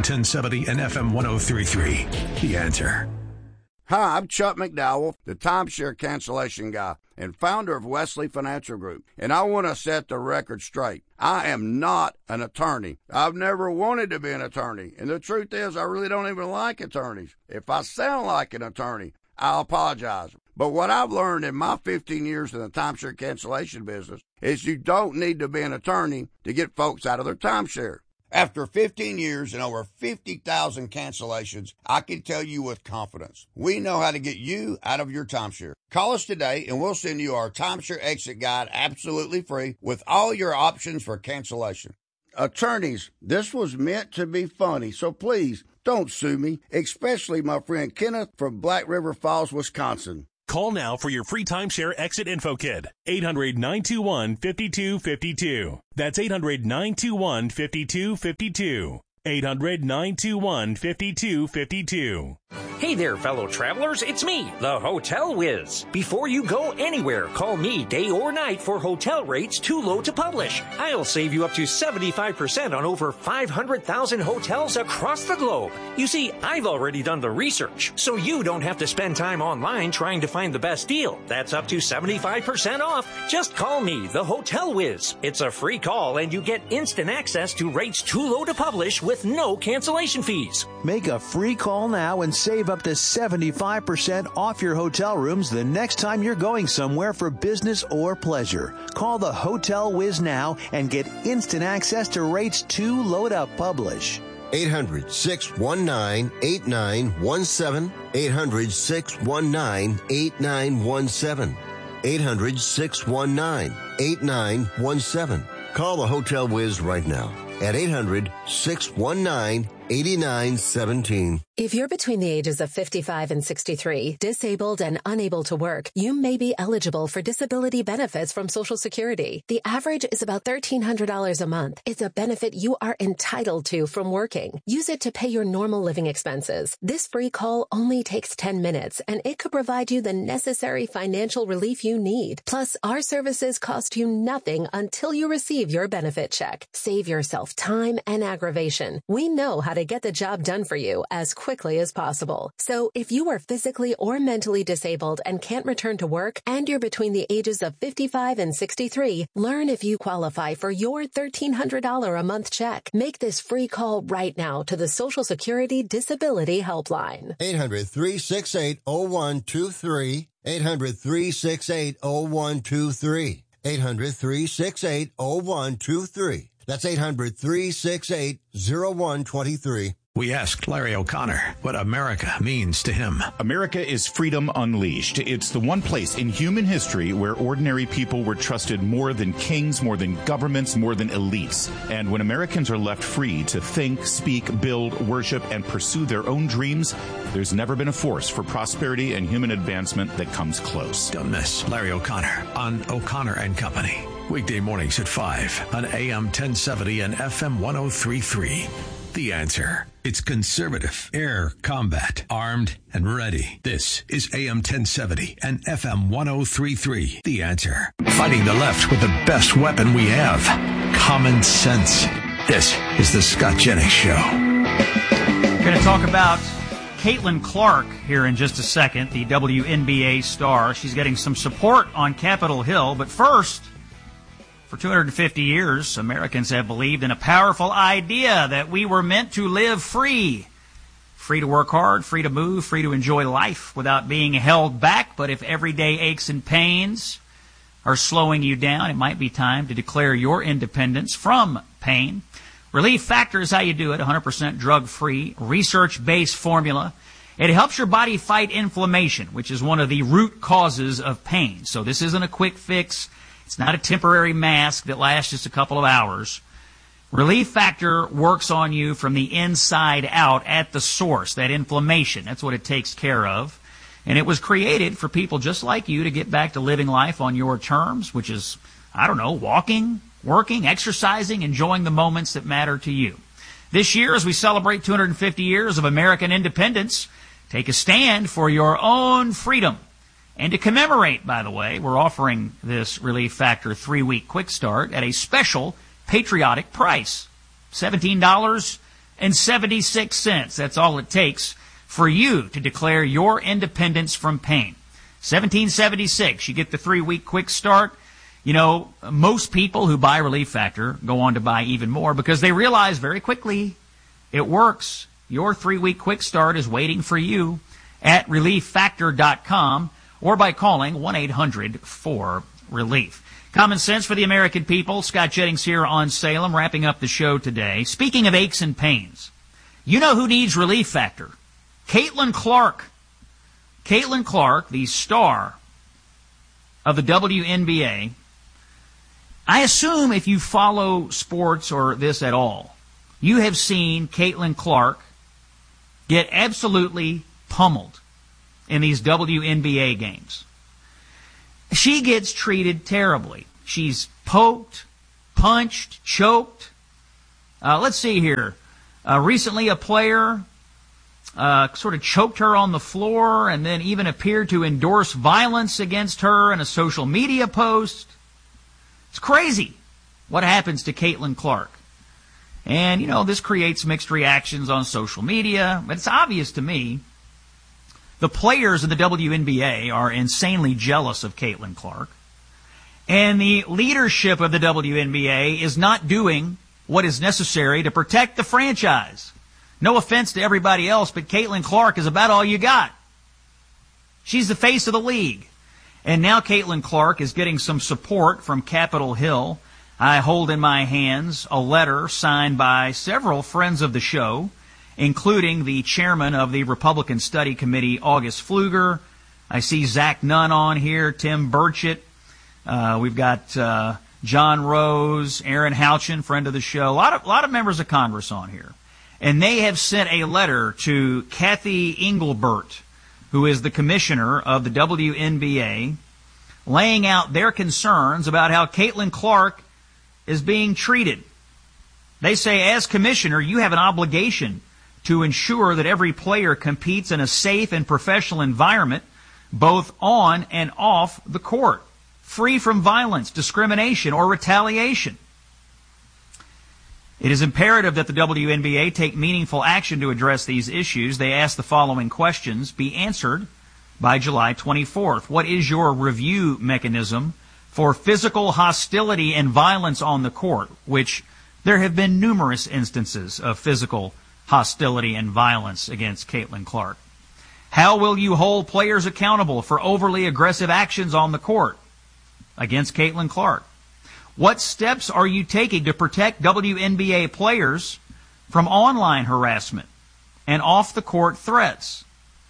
1070 and FM 103.3. The Answer. Hi, I'm Chuck McDowell, the timeshare cancellation guy and founder of Wesley Financial Group, and I want to set the record straight. I am not an attorney. I've never wanted to be an attorney, and the truth is I really don't even like attorneys. If I sound like an attorney, I'll apologize. But what I've learned in my 15 years in the timeshare cancellation business is you don't need to be an attorney to get folks out of their timeshare. After 15 years and over 50,000 cancellations, I can tell you with confidence, we know how to get you out of your timeshare. Call us today and we'll send you our timeshare exit guide absolutely free with all your options for cancellation. Attorneys, this was meant to be funny, so please don't sue me, especially my friend Kenneth from Black River Falls, Wisconsin. Call now for your free timeshare exit info kit. 800-921-5252. That's 800-921-5252. 800-921-5252. Hey there, fellow travelers. It's me, the Hotel Whiz. Before you go anywhere, call me day or night for hotel rates too low to publish. I'll save you up to 75% on over 500,000 hotels across the globe. You see, I've already done the research, so you don't have to spend time online trying to find the best deal. That's up to 75% off. Just call me, the Hotel Whiz. It's a free call, and you get instant access to rates too low to publish with no cancellation fees. Make a free call now and save up to 75% off your hotel rooms the next time you're going somewhere for business or pleasure. Call the Hotel Whiz now and get instant access to rates too low to publish. 800-619-8917. 800-619-8917. 800-619-8917. Call the Hotel Whiz right now at 800-619-8917. If you're between the ages of 55 and 63, disabled and unable to work, you may be eligible for disability benefits from Social Security. The average is about $1,300 a month. It's a benefit you are entitled to from working. Use it to pay your normal living expenses. This free call only takes 10 minutes, and it could provide you the necessary financial relief you need. Plus, our services cost you nothing until you receive your benefit check. Save yourself time and aggravation. We know how to get the job done for you as quickly as possible. So if you are physically or mentally disabled and can't return to work, and you're between the ages of 55 and 63, learn if you qualify for your $1,300 a month check. Make this free call right now to the Social Security Disability Helpline. 800-368-0123. 800-368-0123. 800-368-0123. That's 800-368-0123. We asked Larry O'Connor what America means to him. America is freedom unleashed. It's the one place in human history where ordinary people were trusted more than kings, more than governments, more than elites. And when Americans are left free to think, speak, build, worship, and pursue their own dreams, there's never been a force for prosperity and human advancement that comes close. Don't miss Larry O'Connor on O'Connor and Company. Weekday mornings at 5 on AM 1070 and FM 103.3. The Answer. It's conservative, air combat, armed and ready. This is AM 1070 and FM 103.3. The Answer. Fighting the left with the best weapon we have, common sense. This is the Scott Jennings Show. We're going to talk about Caitlin Clark here in just a second, the WNBA star. She's getting some support on Capitol Hill, but first, for 250 years, Americans have believed in a powerful idea that we were meant to live free. Free to work hard, free to move, free to enjoy life without being held back. But if everyday aches and pains are slowing you down, it might be time to declare your independence from pain. Relief Factor is how you do it, 100% drug-free, research-based formula. It helps your body fight inflammation, which is one of the root causes of pain. So this isn't a quick fix. It's not a temporary mask that lasts just a couple of hours. Relief Factor works on you from the inside out at the source, that inflammation. That's what it takes care of. And it was created for people just like you to get back to living life on your terms, which is, walking, working, exercising, enjoying the moments that matter to you. This year, as we celebrate 250 years of American independence, take a stand for your own freedom. And to commemorate, by the way, we're offering this Relief Factor 3-week quick start at a special patriotic price. $17 $17.76. That's all it takes for you to declare your independence from pain. $17.76. You get the 3-week quick start. You know, most people who buy Relief Factor go on to buy even more because they realize very quickly it works. Your 3-week quick start is waiting for you at ReliefFactor.com or by calling 1-800-4RELIEF. Common sense for the American people. Scott Jennings here on Salem, wrapping up the show today. Speaking of aches and pains, you know who needs Relief Factor? Caitlin Clark. Caitlin Clark, the star of the WNBA. I assume if you follow sports or this at all, you have seen Caitlin Clark get absolutely pummeled in these WNBA games. She gets treated terribly. She's poked, punched, choked. Let's see here. Recently a player sort of choked her on the floor and then even appeared to endorse violence against her in a social media post. It's crazy what happens to Caitlin Clark. And, you know, this creates mixed reactions on social media, but it's obvious to me the players in the WNBA are insanely jealous of Caitlin Clark, and the leadership of the WNBA is not doing what is necessary to protect the franchise. No offense to everybody else, but Caitlin Clark is about all you got. She's the face of the league. And now Caitlin Clark is getting some support from Capitol Hill. I hold in my hands a letter signed by several friends of the show, including the chairman of the Republican Study Committee, August Pfluger. I see Zach Nunn on here, Tim Burchett. We've got John Rose, Aaron Houchin, friend of the show. A lot of members of Congress on here. And they have sent a letter to Kathy Engelbert, who is the commissioner of the WNBA, laying out their concerns about how Caitlin Clark is being treated. They say, as commissioner, you have an obligation to ensure that every player competes in a safe and professional environment, both on and off the court, free from violence, discrimination, or retaliation. It is imperative that the WNBA take meaningful action to address these issues. They ask the following questions be answered by July 24th. What is your review mechanism for physical hostility and violence on the court, which there have been numerous instances of physical hostility and violence against Caitlin Clark? How will you hold players accountable for overly aggressive actions on the court against Caitlin Clark? What steps are you taking to protect WNBA players from online harassment and off-the-court threats?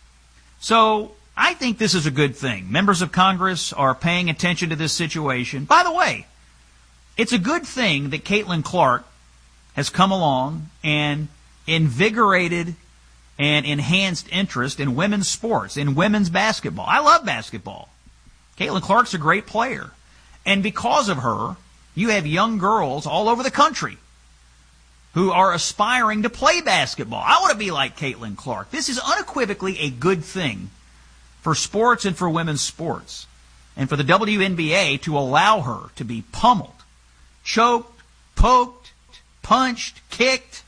So I think this is a good thing. Members of Congress are paying attention to this situation. By the way, it's a good thing that Caitlin Clark has come along and invigorated and enhanced interest in women's sports, in women's basketball. I love basketball. Caitlin Clark's a great player. And because of her, you have young girls all over the country who are aspiring to play basketball. I want to be like Caitlin Clark. This is unequivocally a good thing for sports and for women's sports. And for the WNBA to allow her to be pummeled, choked, poked, punched, kicked,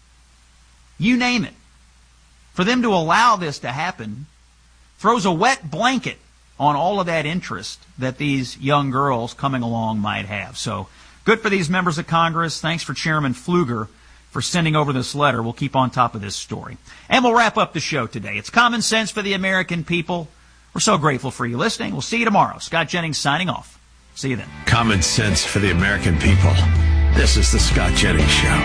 you name it. For them to allow this to happen throws a wet blanket on all of that interest that these young girls coming along might have. So good for these members of Congress. Thanks for Chairman Pfluger for sending over this letter. We'll keep on top of this story. And we'll wrap up the show today. It's Common Sense for the American people. We're so grateful for you listening. We'll see you tomorrow. Scott Jennings signing off. See you then. Common Sense for the American people. This is the Scott Jennings Show.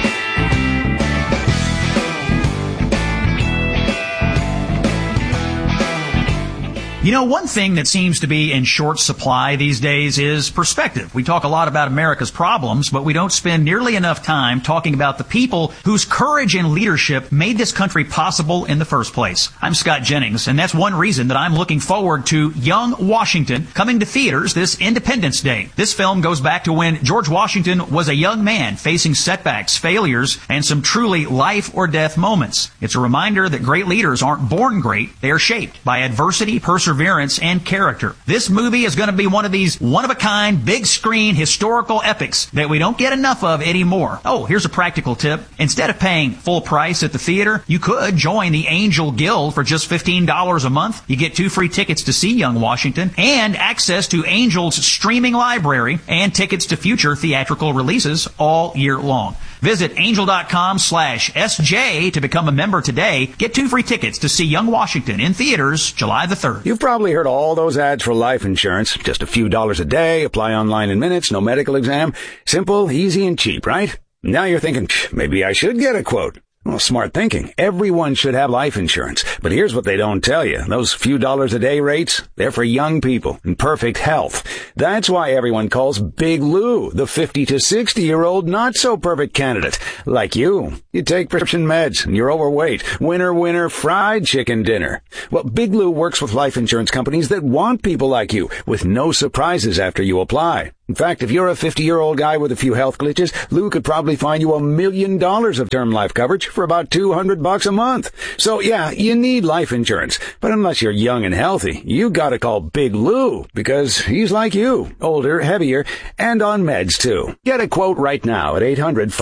You know, one thing that seems to be in short supply these days is perspective. We talk a lot about America's problems, but we don't spend nearly enough time talking about the people whose courage and leadership made this country possible in the first place. I'm Scott Jennings, and that's one reason that I'm looking forward to Young Washington coming to theaters this Independence Day. This film goes back to when George Washington was a young man facing setbacks, failures, and some truly life or death moments. It's a reminder that great leaders aren't born great, they are shaped by adversity, perseverance, perseverance, and character. This movie is going to be one of these one-of-a-kind, big-screen, historical epics that we don't get enough of anymore. Oh, here's a practical tip. Instead of paying full price at the theater, you could join the Angel Guild for just $15 a month. You get 2 free tickets to see Young Washington and access to Angel's streaming library and tickets to future theatrical releases all year long. Visit angel.com/SJ to become a member today. Get 2 free tickets to see Young Washington in theaters July the 3rd. You've probably heard all those ads for life insurance. Just a few dollars a day, apply online in minutes, no medical exam. Simple, easy, and cheap, right? Now you're thinking, maybe I should get a quote. Well, smart thinking. Everyone should have life insurance. But here's what they don't tell you. Those few dollars a day rates, they're for young people in perfect health. That's why everyone calls Big Lou the 50 to 60-year-old not-so-perfect candidate. Like you. You take prescription meds and you're overweight. Winner, fried chicken dinner. Well, Big Lou works with life insurance companies that want people like you with no surprises after you apply. In fact, if you're a 50-year-old guy with a few health glitches, Lou could probably find you $1 million of term life coverage for about $200 a month. So yeah, you need life insurance. But unless you're young and healthy, you gotta call Big Lou because he's like you, older, heavier, and on meds too. Get a quote right now at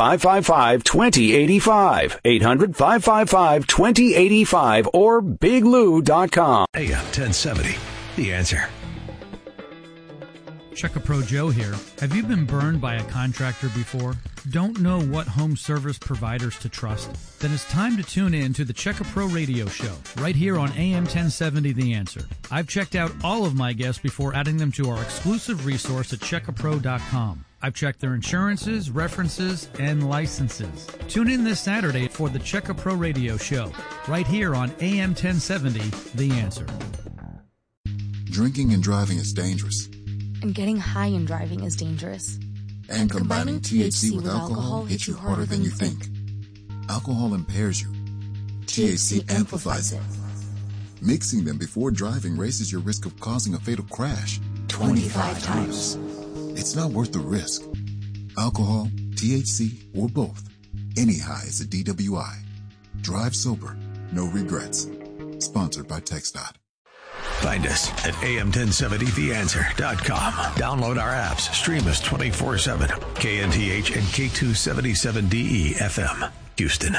800-555-2085. 800-555-2085 or biglou.com. AM 1070, The Answer. Check-A-Pro Joe here. Have you been burned by a contractor before? Don't know what home service providers to trust? Then it's time to tune in to the Check-A-Pro radio show, right here on AM 1070 The Answer. I've checked out all of my guests before adding them to our exclusive resource at checkapro.com. I've checked their insurances, references, and licenses. Tune in this Saturday for the Check-A-Pro radio show, right here on AM 1070 The Answer. Drinking and driving is dangerous. And getting high and driving is dangerous. And combining THC with alcohol hits you harder than you think. Alcohol impairs you. THC amplifies it. Mixing them before driving raises your risk of causing a fatal crash 25 times. It's not worth the risk. Alcohol, THC, or both. Any high is a DWI. Drive sober. No regrets. Sponsored by TxDOT. Find us at am1070theanswer.com. Download our apps. Stream us 24/7. KNTH and K277DE FM, Houston.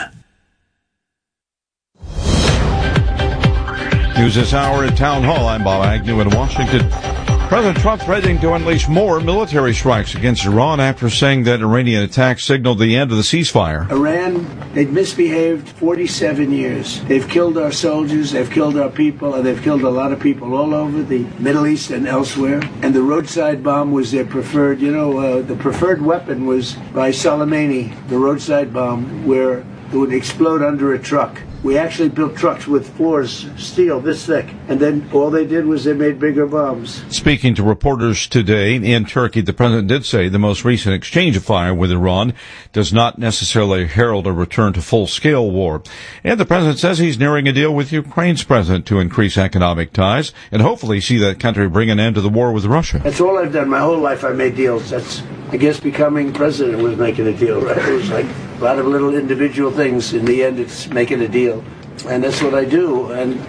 News this hour at Town Hall. I'm Bob Agnew in Washington. President Trump threatening to unleash more military strikes against Iran after saying that Iranian attacks signaled the end of the ceasefire. Iran, they've misbehaved 47 years. They've killed our soldiers, they've killed our people, and they've killed a lot of people all over the Middle East and elsewhere. And the roadside bomb was their preferred, the preferred weapon was by Soleimani, the roadside bomb, where it would explode under a truck. We actually built trucks with floors, steel this thick, and then all they did was they made bigger bombs. Speaking to reporters today in Turkey, the president did say the most recent exchange of fire with Iran does not necessarily herald a return to full-scale war. And the president says he's nearing a deal with Ukraine's president to increase economic ties and hopefully see that country bring an end to the war with Russia. That's all I've done. My whole life I made deals. That's, I guess, becoming president was making a deal, right? It was like a lot of little individual things. In the end, it's making a deal. And that's what I do. And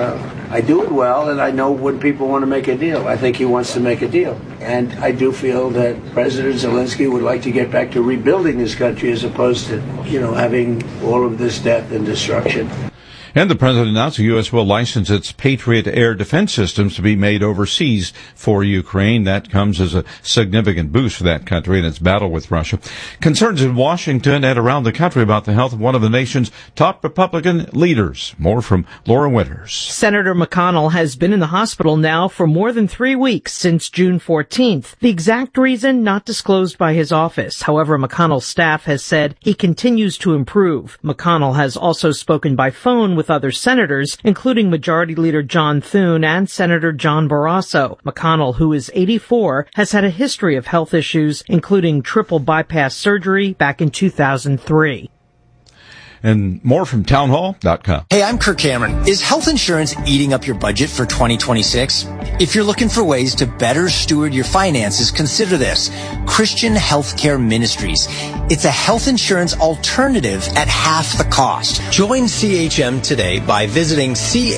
I do it well, and I know when people want to make a deal. I think he wants to make a deal. And I do feel that President Zelensky would like to get back to rebuilding his country as opposed to, having all of this death and destruction. And the president announced the U.S. will license its Patriot air defense systems to be made overseas for Ukraine. That comes as a significant boost for that country in its battle with Russia. Concerns in Washington and around the country about the health of one of the nation's top Republican leaders. More from Laura Winters. Senator McConnell has been in the hospital now for more than 3 weeks since June 14th. The exact reason not disclosed by his office. However, McConnell's staff has said he continues to improve. McConnell has also spoken by phone with other senators, including Majority Leader John Thune and Senator John Barrasso. McConnell, who is 84, has had a history of health issues, including triple bypass surgery back in 2003. And more from townhall.com. Hey, I'm Kirk Cameron. Is health insurance eating up your budget for 2026? If you're looking for ways to better steward your finances, consider this. Christian Healthcare Ministries. It's a health insurance alternative at half the cost. Join CHM today by visiting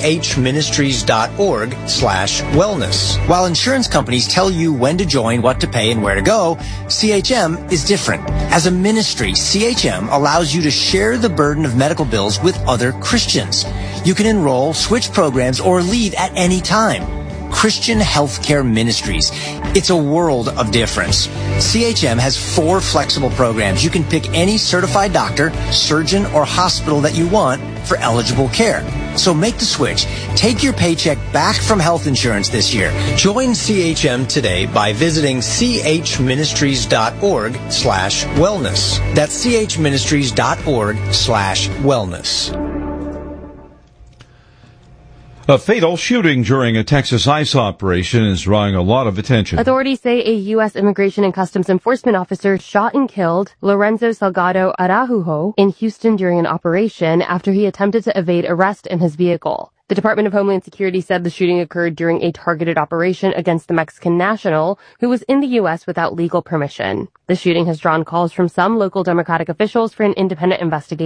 chministries.org/wellness. While insurance companies tell you when to join, what to pay, and where to go, CHM is different. As a ministry, CHM allows you to share the burden of medical bills with other Christians. You can enroll, switch programs, or leave at any time. Christian Healthcare Ministries. It's a world of difference. CHM has 4 flexible programs. You can pick any certified doctor, surgeon, or hospital that you want for eligible care. So make the switch. Take your paycheck back from health insurance this year. Join CHM today by visiting chministries.org/wellness. That's chministries.org/wellness. A fatal shooting during a Texas ICE operation is drawing a lot of attention. Authorities say a U.S. Immigration and Customs Enforcement officer shot and killed Lorenzo Salgado Araujo in Houston during an operation after he attempted to evade arrest in his vehicle. The Department of Homeland Security said the shooting occurred during a targeted operation against the Mexican national who was in the U.S. without legal permission. The shooting has drawn calls from some local Democratic officials for an independent investigation.